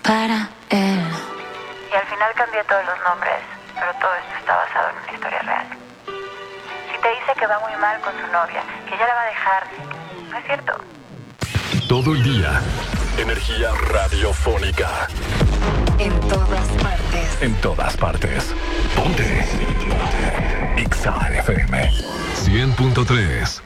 para él. Y al final cambié todos los nombres, pero todo esto está basado en una historia real. Si te dice que va muy mal con su novia, que ya la va a dejar, no es cierto. Todo el día, energía radiofónica. En todas partes. En todas partes. Ponte. Ponte. Exa FM 100.3.